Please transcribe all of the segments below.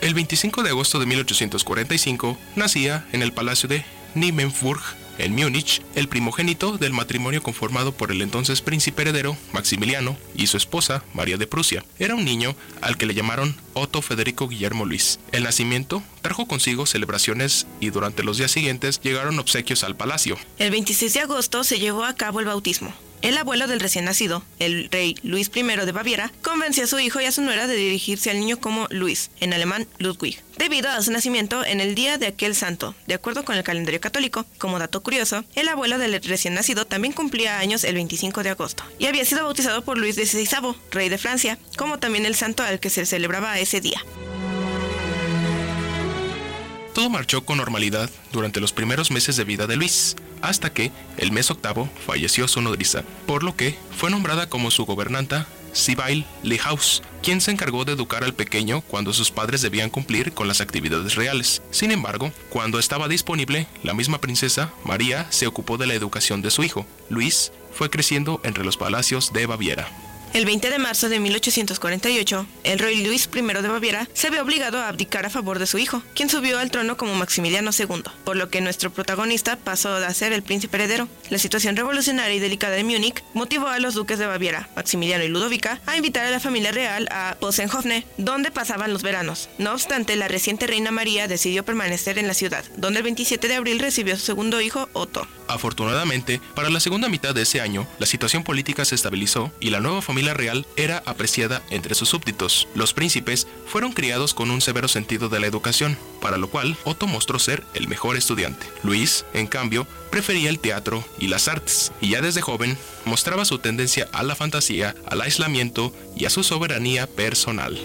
El 25 de agosto de 1845 nacía en el Palacio de Nymphenburg, en Múnich, el primogénito del matrimonio conformado por el entonces príncipe heredero Maximiliano y su esposa María de Prusia. Era un niño al que le llamaron Otto Federico Guillermo Luis. El nacimiento trajo consigo celebraciones y durante los días siguientes llegaron obsequios al palacio. El 26 de agosto se llevó a cabo el bautismo. El abuelo del recién nacido, el rey Luis I de Baviera, convenció a su hijo y a su nuera de dirigirse al niño como Luis, en alemán Ludwig, debido a su nacimiento en el día de aquel santo, de acuerdo con el calendario católico. Como dato curioso, el abuelo del recién nacido también cumplía años el 25 de agosto, y había sido bautizado por Luis XVI, rey de Francia, como también el santo al que se celebraba ese día. Todo marchó con normalidad durante los primeros meses de vida de Luis, hasta que, el mes octavo, falleció su nodriza, por lo que fue nombrada como su gobernanta Sibylle Lehaus, quien se encargó de educar al pequeño cuando sus padres debían cumplir con las actividades reales. Sin embargo, cuando estaba disponible, la misma princesa, María, se ocupó de la educación de su hijo. Luis fue creciendo entre los palacios de Baviera. El 20 de marzo de 1848, el rey Luis I de Baviera se vio obligado a abdicar a favor de su hijo, quien subió al trono como Maximiliano II, por lo que nuestro protagonista pasó a ser el príncipe heredero. La situación revolucionaria y delicada de Múnich motivó a los duques de Baviera, Maximiliano y Ludovica, a invitar a la familia real a Possenhofen, donde pasaban los veranos. No obstante, la reciente reina María decidió permanecer en la ciudad, donde el 27 de abril recibió a su segundo hijo, Otto. Afortunadamente, para la segunda mitad de ese año, la situación política se estabilizó y la nueva familia real era apreciada entre sus súbditos. Los príncipes fueron criados con un severo sentido de la educación, para lo cual Otto mostró ser el mejor estudiante. Luis, en cambio, prefería el teatro y las artes, y ya desde joven mostraba su tendencia a la fantasía, al aislamiento y a su soberanía personal.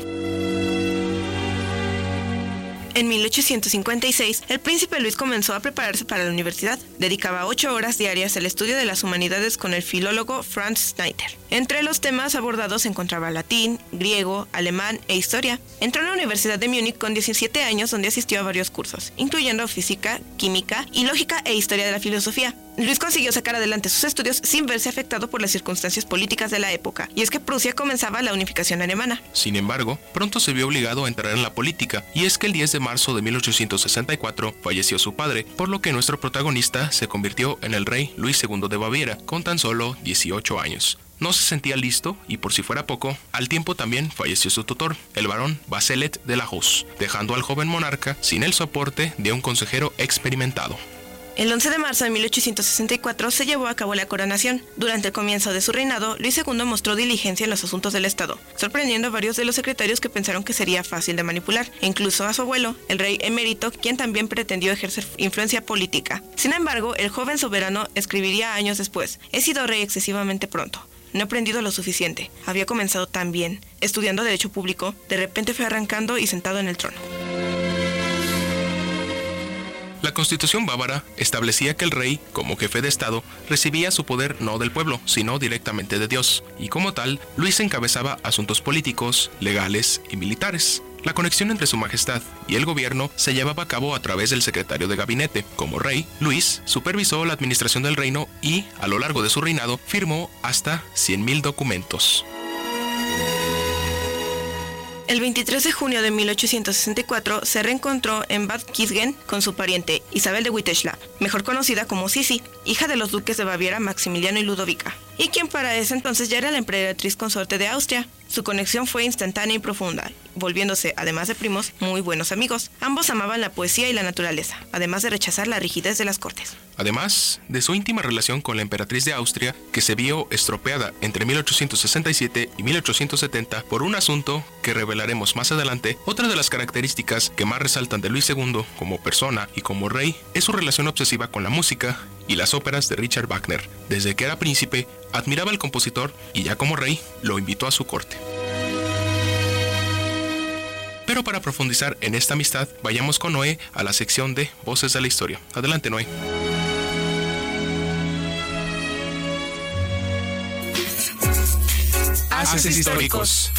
En 1856, el príncipe Luis comenzó a prepararse para la universidad. Dedicaba 8 horas diarias al estudio de las humanidades con el filólogo Franz Schneider. Entre los temas abordados se encontraba latín, griego, alemán e historia. Entró a la Universidad de Múnich con 17 años, donde asistió a varios cursos, incluyendo física, química y lógica e historia de la filosofía. Luis consiguió sacar adelante sus estudios sin verse afectado por las circunstancias políticas de la época, y es que Prusia comenzaba la unificación alemana. Sin embargo, pronto se vio obligado a entrar en la política, y es que el 10 de marzo de 1864 falleció su padre, por lo que nuestro protagonista se convirtió en el rey Luis II de Baviera, con tan solo 18 años. No se sentía listo y, por si fuera poco, al tiempo también falleció su tutor, el barón Baselet de la Hus, dejando al joven monarca sin el soporte de un consejero experimentado. El 11 de marzo de 1864 se llevó a cabo la coronación. Durante el comienzo de su reinado, Luis II mostró diligencia en los asuntos del Estado, sorprendiendo a varios de los secretarios que pensaron que sería fácil de manipular, e incluso a su abuelo, el rey emérito, quien también pretendió ejercer influencia política. Sin embargo, el joven soberano escribiría años después: "He sido rey excesivamente pronto. No he aprendido lo suficiente. Había comenzado tan bien, estudiando derecho público, de repente fue arrancando y sentado en el trono". La Constitución bávara establecía que el rey, como jefe de Estado, recibía su poder no del pueblo, sino directamente de Dios, y como tal, Luis encabezaba asuntos políticos, legales y militares. La conexión entre su majestad y el gobierno se llevaba a cabo a través del secretario de gabinete. Como rey, Luis supervisó la administración del reino y, a lo largo de su reinado, firmó hasta 100.000 documentos. El 23 de junio de 1864 se reencontró en Bad Kissingen con su pariente Isabel de Witteschlaf, mejor conocida como Sisi, hija de los duques de Baviera Maximiliano y Ludovica, y quien para ese entonces ya era la emperatriz consorte de Austria. Su conexión fue instantánea y profunda, volviéndose, además de primos, muy buenos amigos. Ambos amaban la poesía y la naturaleza, además de rechazar la rigidez de las cortes. Además de su íntima relación con la emperatriz de Austria, que se vio estropeada entre 1867 y 1870 por un asunto que revelaremos más adelante, otra de las características que más resaltan de Luis II como persona y como rey es su relación obsesiva con la música y las óperas de Richard Wagner. Desde que era príncipe, admiraba al compositor y ya como rey, lo invitó a su corte. Pero para profundizar en esta amistad, vayamos con Noé a la sección de Voces de la Historia. Adelante, Noé. Haces históricos.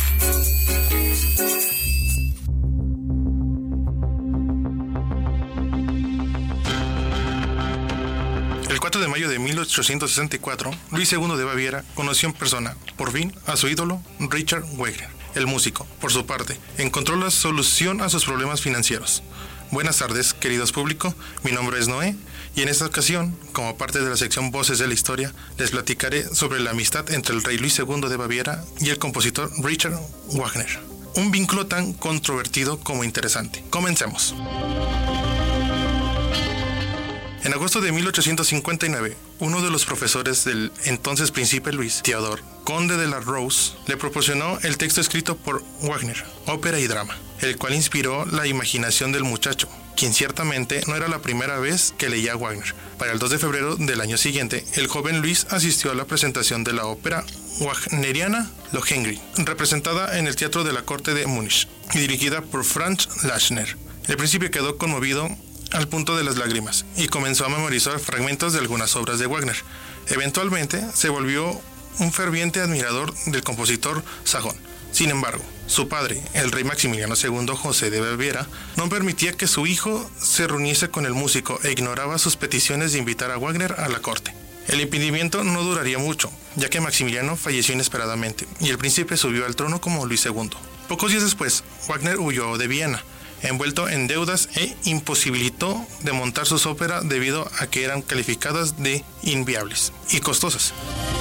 El 4 de mayo de 1864, Luis II de Baviera conoció en persona, por fin, a su ídolo, Richard Wagner. El músico, por su parte, encontró la solución a sus problemas financieros. Buenas tardes, queridos público, mi nombre es Noé y en esta ocasión, como parte de la sección Voces de la Historia, les platicaré sobre la amistad entre el rey Luis II de Baviera y el compositor Richard Wagner. Un vínculo tan controvertido como interesante. Comencemos. En agosto de 1859, uno de los profesores del entonces príncipe Luis, Theodore, conde de la Rose, le proporcionó el texto escrito por Wagner, ópera y drama, el cual inspiró la imaginación del muchacho, quien ciertamente no era la primera vez que leía a Wagner. Para el 2 de febrero del año siguiente, el joven Luis asistió a la presentación de la ópera wagneriana Lohengrin, representada en el Teatro de la Corte de Múnich y dirigida por Franz Lachner. El príncipe quedó conmovido al punto de las lágrimas y comenzó a memorizar fragmentos de algunas obras de Wagner. Eventualmente se volvió un ferviente admirador del compositor sajón. Sin embargo, su padre, el rey Maximiliano II José de Baviera, no permitía que su hijo se reuniese con el músico e ignoraba sus peticiones de invitar a Wagner a la corte. El impedimento no duraría mucho, ya que Maximiliano falleció inesperadamente y el príncipe subió al trono como Luis II. Pocos días después, Wagner huyó de Viena, envuelto en deudas e imposibilitó de montar sus óperas debido a que eran calificadas de inviables y costosas.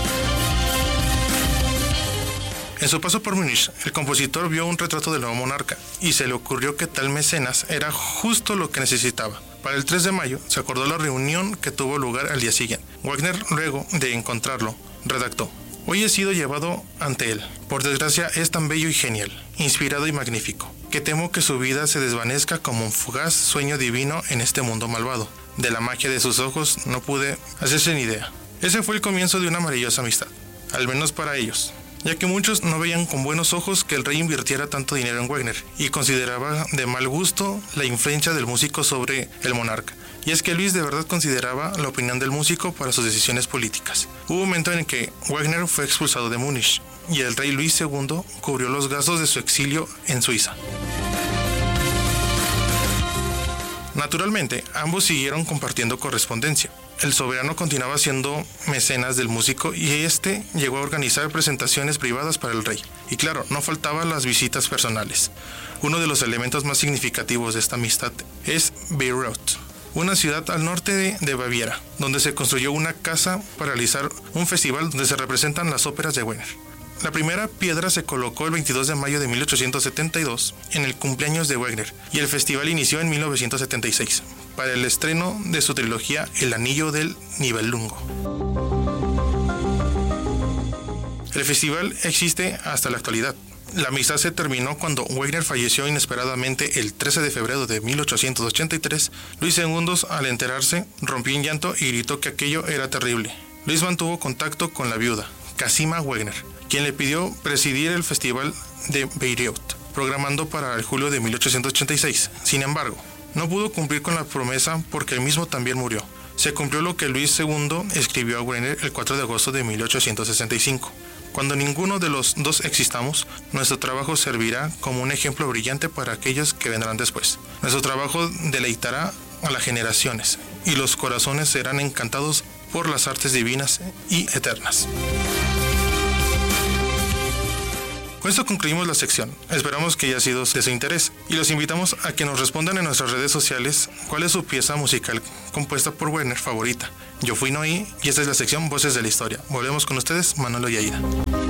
En su paso por Múnich, el compositor vio un retrato del nuevo monarca y se le ocurrió que tal mecenas era justo lo que necesitaba. Para el 3 de mayo se acordó la reunión que tuvo lugar al día siguiente. Wagner, luego de encontrarlo, redactó: «Hoy he sido llevado ante él. Por desgracia es tan bello y genial, inspirado y magnífico, que temo que su vida se desvanezca como un fugaz sueño divino en este mundo malvado. De la magia de sus ojos no pude hacerse ni idea». Ese fue el comienzo de una maravillosa amistad, al menos para ellos, ya que muchos no veían con buenos ojos que el rey invirtiera tanto dinero en Wagner y consideraba de mal gusto la influencia del músico sobre el monarca. Y es que Luis de verdad consideraba la opinión del músico para sus decisiones políticas. Hubo un momento en que Wagner fue expulsado de Múnich y el rey Luis II cubrió los gastos de su exilio en Suiza. Naturalmente, ambos siguieron compartiendo correspondencia. El soberano continuaba siendo mecenas del músico y este llegó a organizar presentaciones privadas para el rey. Y claro, no faltaban las visitas personales. Uno de los elementos más significativos de esta amistad es Bayreuth, una ciudad al norte de Baviera, donde se construyó una casa para realizar un festival donde se representan las óperas de Wagner. La primera piedra se colocó el 22 de mayo de 1872 en el cumpleaños de Wagner y el festival inició en 1976 para el estreno de su trilogía El Anillo del Nibelungo. El festival existe hasta la actualidad. La amistad se terminó cuando Wagner falleció inesperadamente el 13 de febrero de 1883. Luis II, al enterarse, rompió en llanto y gritó que aquello era terrible. Luis mantuvo contacto con la viuda, Cosima Wagner, quien le pidió presidir el festival de Bayreuth, programando para el julio de 1886. Sin embargo, no pudo cumplir con la promesa porque él mismo también murió. Se cumplió lo que Luis II escribió a Wagner el 4 de agosto de 1865. Cuando ninguno de los dos existamos, nuestro trabajo servirá como un ejemplo brillante para aquellos que vendrán después. Nuestro trabajo deleitará a las generaciones y los corazones serán encantados por las artes divinas y eternas. Con esto concluimos la sección. Esperamos que haya sido de su interés y los invitamos a que nos respondan en nuestras redes sociales cuál es su pieza musical compuesta por Wagner favorita. Yo fui Noé y esta es la sección Voces de la Historia. Volvemos con ustedes, Manolo y Aida.